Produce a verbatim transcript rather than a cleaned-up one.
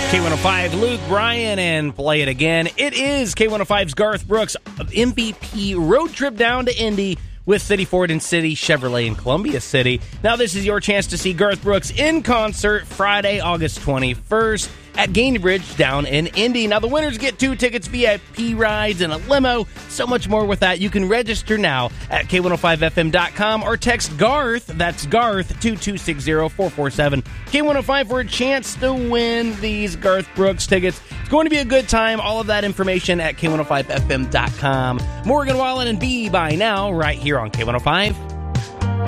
K one oh five, Luke Bryan, and Play It Again. It is K one oh five's Garth Brooks M V P road trip down to Indy with City Ford and City Chevrolet in Columbia City. Now this is your chance to see Garth Brooks in concert Friday, August twenty-first at Gainbridge down in Indy. Now the winners get two tickets, V I P rides, and a limo. So much more with that. You can register now at K one oh five F M dot com or text Garth, that's Garth, two two six zero, four four seven, K one oh five for a chance to win these Garth Brooks tickets. It's going to be a good time. All of that information at K one oh five F M dot com. Morgan Wallen and B by now, right here on K one oh five.